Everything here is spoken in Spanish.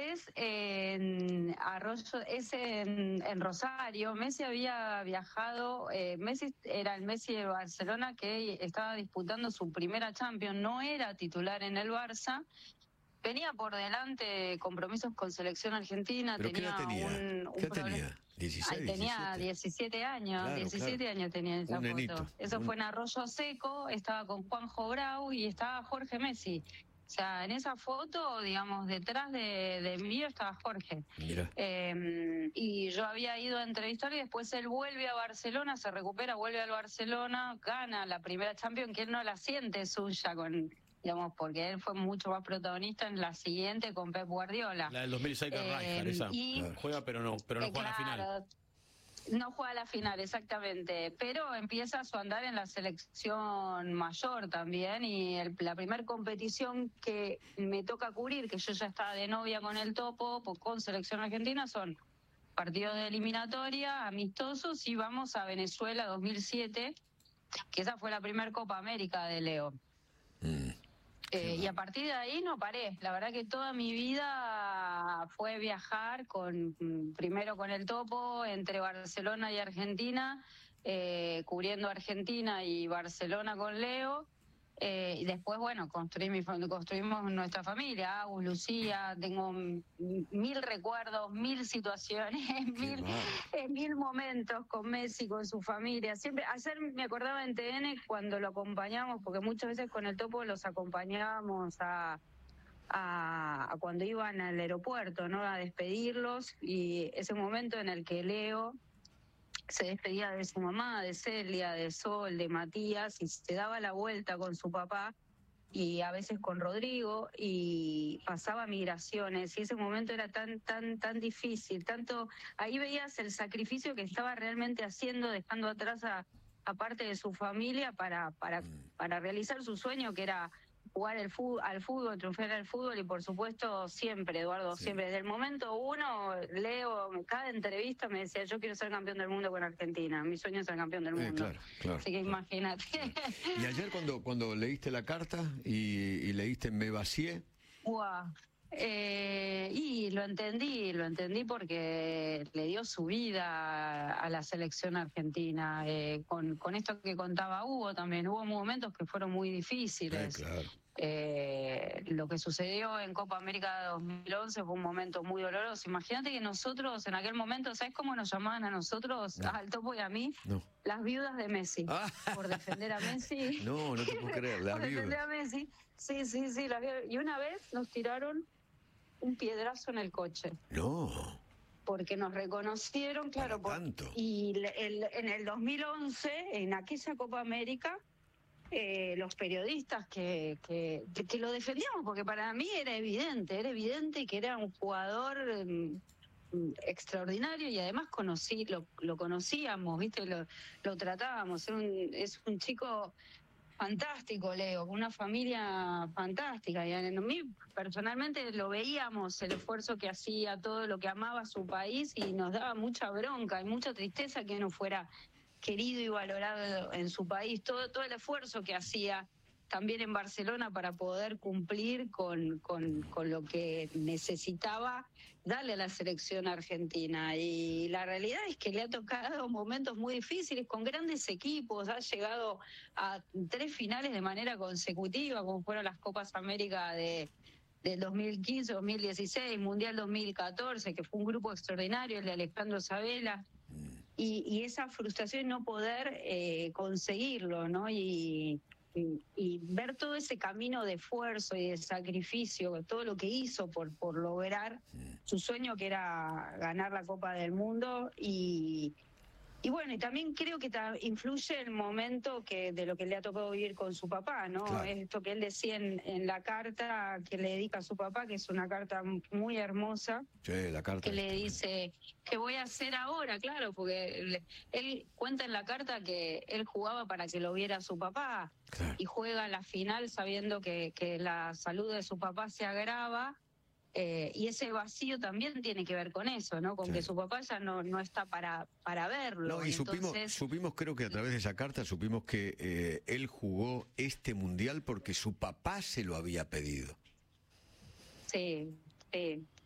es en Arroyo, es en Rosario. Messi había viajado, Messi era el Messi de Barcelona que estaba disputando su primera Champions, no era titular en el Barça. Venía por delante compromisos con selección argentina. ¿Pero qué edad tenía? ¿Qué edad tenía? 16, tenía 17. 17 años, Claro, 17 claro. años tenía esa Un foto. nenito. Eso fue en Arroyo Seco, estaba con Juanjo Brau y estaba Jorge Messi. O sea, en esa foto, digamos, detrás de mí estaba Jorge. Mira. Y yo había ido a entrevistar y después él vuelve a Barcelona, se recupera, vuelve al Barcelona, gana la primera Champions, que él no la siente suya digamos, porque él fue mucho más protagonista en la siguiente con Pep Guardiola. La del 2006 con Rijkaard, esa. Y, Juega, pero no juega a la final. No juega a la final, exactamente, pero empieza su andar en la selección mayor también, y la primera competición que me toca cubrir, que yo ya estaba de novia con el Topo, con selección argentina, son partidos de eliminatoria, amistosos, y vamos a Venezuela 2007, que esa fue la primera Copa América de Leo. Y a partir de ahí no paré. La verdad que toda mi vida fue viajar primero con el Topo entre Barcelona y Argentina, cubriendo Argentina y Barcelona con Leo. Y después, bueno, construimos nuestra familia, Agus, Lucía, tengo 1000 recuerdos, 1000 situaciones, mil momentos con Messi, con su familia. Siempre, ayer me acordaba en TN cuando lo acompañamos, porque muchas veces con el Topo los acompañábamos a cuando iban al aeropuerto, ¿no? A despedirlos, y ese momento en el que Leo se despedía de su mamá, de Celia, de Sol, de Matías, y se daba la vuelta con su papá y a veces con Rodrigo, y pasaba migraciones, y ese momento era tan difícil, ahí veías el sacrificio que estaba realmente haciendo, dejando atrás a parte de su familia para realizar su sueño, que era jugar al fútbol, triunfar al fútbol. Y por supuesto siempre, Eduardo, siempre, desde el momento uno, Leo, cada entrevista me decía: yo quiero ser campeón del mundo con Argentina, mi sueño es ser campeón del mundo. Claro, así que imagínate. Y ayer cuando leíste la carta y leíste Me vacié, ¡Guau! Y lo entendí porque le dio su vida a la selección argentina. Con esto que contaba Hugo también, hubo momentos que fueron muy difíciles. Claro. Lo que sucedió en Copa América de 2011 fue un momento muy doloroso. Imagínate que nosotros en aquel momento, ¿sabes cómo nos llamaban a nosotros, al Topo y a mí? No. Las viudas de Messi, por defender a Messi. No te puedo creer, las por defender viudas. a Messi. Sí, las viudas. Y una vez nos tiraron un piedrazo en el coche. No. Porque nos reconocieron, claro. Tanto. Y en el 2011, en aquella Copa América, los periodistas que lo defendíamos, porque para mí era evidente que era un jugador extraordinario, y además lo conocíamos, ¿viste? Lo tratábamos. Es un chico fantástico, Leo, con una familia fantástica. Y a mí personalmente lo veíamos, el esfuerzo que hacía, todo lo que amaba a su país, y nos daba mucha bronca y mucha tristeza que no fuera querido y valorado en su país, todo el esfuerzo que hacía también en Barcelona para poder cumplir con lo que necesitaba darle a la selección argentina. Y la realidad es que le ha tocado momentos muy difíciles con grandes equipos, ha llegado a 3 finales de manera consecutiva, como fueron las Copas América del 2015, 2016, Mundial 2014, que fue un grupo extraordinario, el de Alejandro Sabela. Y esa frustración de no poder conseguirlo, ¿no? Y ver todo ese camino de esfuerzo y de sacrificio, todo lo que hizo por lograr su sueño, que era ganar la Copa del Mundo. Y bueno, y también creo que influye el momento de lo que le ha tocado vivir con su papá, ¿no? Claro. Esto que él decía en la carta que le dedica a su papá, que es una carta muy hermosa. Sí, la carta. Que le dice: ¿qué voy a hacer ahora? Claro, porque él cuenta en la carta que él jugaba para que lo viera su papá. Claro. Y juega la final sabiendo que la salud de su papá se agrava. Y ese vacío también tiene que ver con eso, ¿no? Con que su papá ya no está para verlo. No, y entonces... supimos, creo que a través de esa carta, supimos que él jugó este mundial porque su papá se lo había pedido. Sí.